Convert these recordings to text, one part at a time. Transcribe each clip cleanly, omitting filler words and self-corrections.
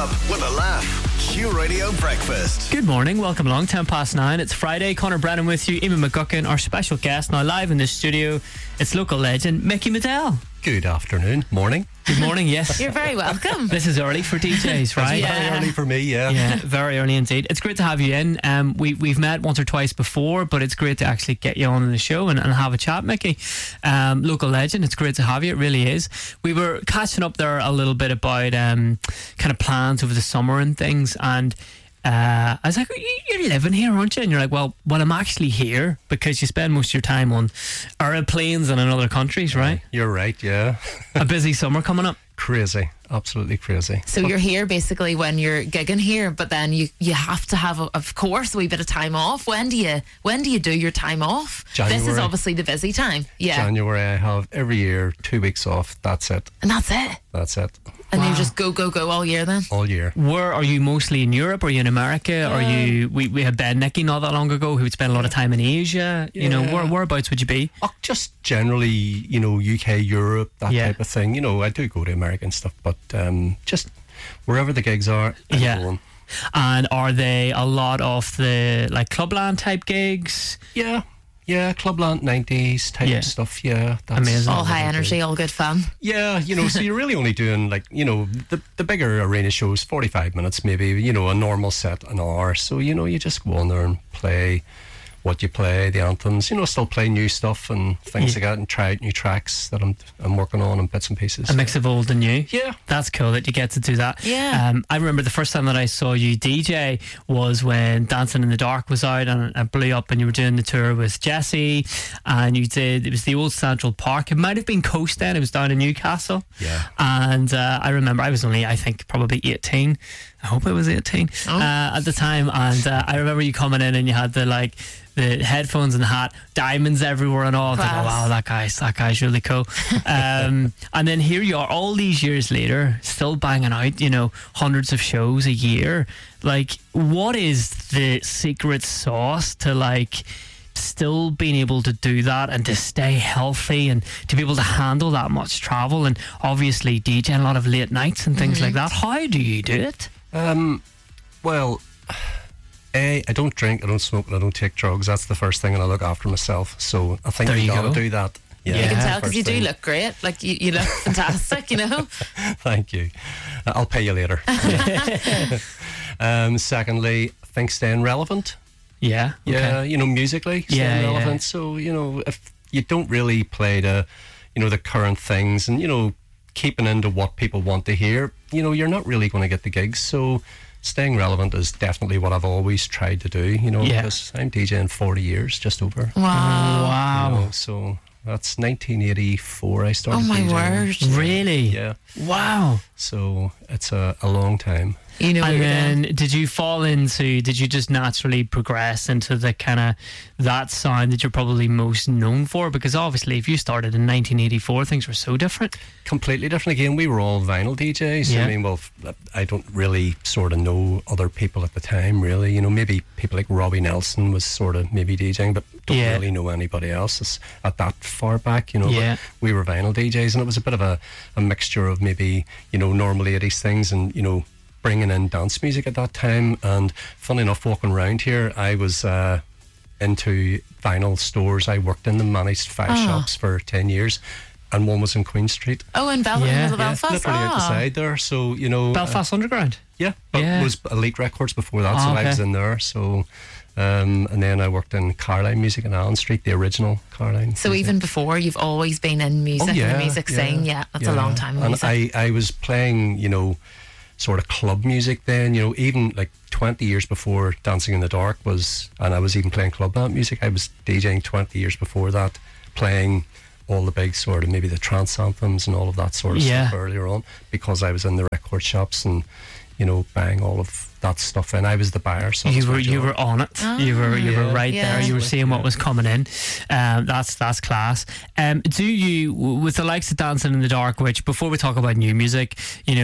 up with a laugh. Q Radio Breakfast. Good morning, welcome along, 9:10. It's Friday, Conor Brennan with you, Eamon McGuckin, our special guest, now live in the studio. It's local legend, Mickey Middell. Good afternoon, morning. Good morning, yes. You're very welcome. This is early for DJs, right? Very early for me, yeah. Yeah, very early indeed. It's great to have you in. We've met once or twice before, but it's great to actually get you on the show and have a chat, Mickey. Local legend, it's great to have you, it really is. We were catching up there a little bit about kind of plans over the summer and things, and I was like, you're living here, aren't you? And you're like, well, I'm actually here because you spend most of your time on aeroplanes and in other countries, right? You're right, yeah. A busy summer coming up. Crazy, absolutely crazy. So you're here basically when you're gigging here, but then you have to have, of course, a wee bit of time off. When do you do your time off? January. This is obviously the busy time. Yeah. January, I have every year 2 weeks off. That's it. And that's it. That's it. And you just go all year then? All year. Where are you mostly in Europe? Are you in America? Are you? We had Ben Nicky not that long ago who would spend a lot of time in Asia. Yeah. You know, whereabouts would you be? Oh, just generally, UK, Europe, that type of thing. I do go to America and stuff, but just wherever the gigs are, I'm going. And are they a lot of the like Clubland type gigs? Yeah, Clubland 90s type stuff, yeah. That's amazing. All high energy, all good fun. Yeah, so you're really only doing the bigger arena shows, 45 minutes maybe, a normal set an hour. So, you just go on there and play what you play, the anthems, still play new stuff and things like that, and try out new tracks that I'm working on and bits and pieces. A mix of old and new. Yeah. That's cool that you get to do that. Yeah. I remember the first time that I saw you DJ was when Dancing in the Dark was out and it blew up, and you were doing the tour with Jesse, and it was the old Central Park. It might have been Coast then, it was down in Newcastle. Yeah. And I remember I was only, I think, probably 18. I hope I was 18 at the time, and I remember you coming in and you had the headphones and the hat, diamonds everywhere and all. I was like, oh, wow, that guy's really cool. And then here you are all these years later, still banging out, hundreds of shows a year. Like, what is the secret sauce to still being able to do that and to stay healthy and to be able to handle that much travel and obviously DJing a lot of late nights and things like that? How do you do it? Well, I don't drink, I don't smoke, and I don't take drugs. That's the first thing, and I look after myself. So I think you gotta do that. Yeah, you can tell because you do look great. Like you look fantastic, Thank you. I'll pay you later. Secondly, I think staying relevant. Yeah. Okay. Yeah, musically staying relevant. Yeah. So, if you don't really play the current things and, keeping into what people want to hear, you're not really going to get the gigs. So staying relevant is definitely what I've always tried to do, because I'm DJing 40 years, just over. Wow. So that's 1984 I started DJing. Oh my word. Really? Yeah. Wow. So it's a long time. And then did you just naturally progress into the kind of that sound that you're probably most known for? Because obviously if you started in 1984, things were so different. Completely different. Again, we were all vinyl DJs. Yeah. I mean, I don't really sort of know other people at the time, really. Maybe people like Robbie Nelson was sort of maybe DJing, but don't really know anybody else at that far back, But we were vinyl DJs, and it was a bit of a mixture of maybe, normal 80s things and, bringing in dance music at that time. And funny enough, walking around here, I was into vinyl stores. I worked in them, managed 5 shops for 10 years, and one was in Queen Street. Oh, in Belfast? Literally out the side there. So, Belfast Underground? Yeah, but it was Elite Records before that, so I was in there. So, and then I worked in Carline Music in Allen Street, the original Carline. So even before, you've always been in music, in the music scene? Yeah, that's a long time in and music. I was playing, sort of club music then, even like 20 years before Dancing in the Dark and I was even playing club band music. I was DJing 20 years before that, playing all the big sort of maybe the trance anthems and all of that sort of stuff earlier on, because I was in the record shops and buying all of that stuff in. I was the buyer. So you were on it. You were right there. You were seeing what was coming in. That's class. Do you, with the likes of Dancing in the Dark, which before we talk about new music,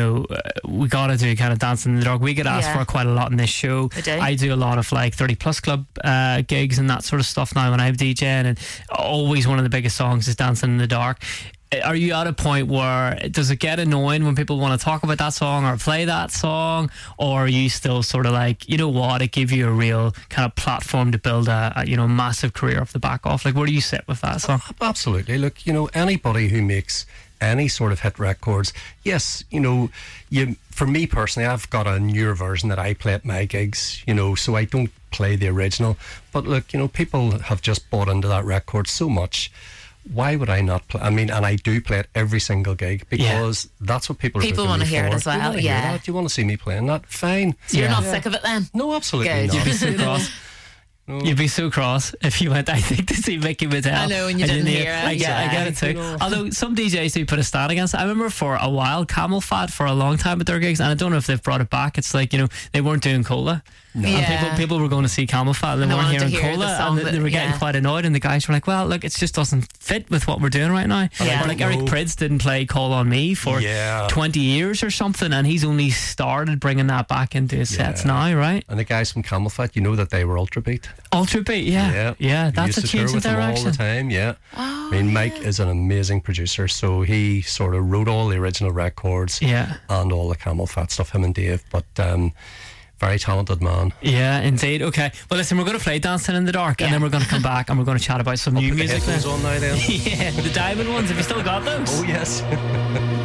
we gotta do kind of Dancing in the Dark. We get asked for quite a lot in this show. I do a lot of 30 plus club gigs and that sort of stuff now when I'm DJing, and always one of the biggest songs is Dancing in the Dark. are you at a point where does it get annoying when people want to talk about that song or play that song, or are you still sort of like, you know what, it gave you a real kind of platform to build a massive career off the back of? Like, where do you sit with that song? Absolutely. Look, anybody who makes any sort of hit records, yes, for me personally, I've got a newer version that I play at my gigs, so I don't play the original. But look, people have just bought into that record so much. Why would I not play? I mean, and I do play it every single gig because that's what people want to hear it as well. Do you want to see me playing that? Fine. So you're not sick of it then? No, absolutely Good. not. You'd be so cross. You'd be so cross if you went, I think, to see Mickey Mittell. I know, and you didn't hear it. I get it too. Although some DJs do put a stand against it. I remember for a while, Camel Fat for a long time at their gigs, and I don't know if they've brought it back. It's like, they weren't doing Cola. No. And people were going to see Camel Fat and they weren't hearing Cola, and they were getting quite annoyed, and the guys were like, well, look, it just doesn't fit with what we're doing right now. Or like Eric Prydz didn't play Call on Me for 20 years or something, and he's only started bringing that back into his sets now, right? And the guys from Camel Fat, that they were Ultra Beat. Ultra Beat, yeah, that's a change in direction. All the time, I mean, Mike is an amazing producer, so he sort of wrote all the original records and all the Camel Fat stuff, him and Dave, but very talented man. Yeah, indeed. Okay, well listen, we're going to play Dancing in the Dark, and then we're going to come back and we're going to chat about some new music. I'll put the headphones on now then. Yeah, the diamond ones, have you still got those? Oh yes.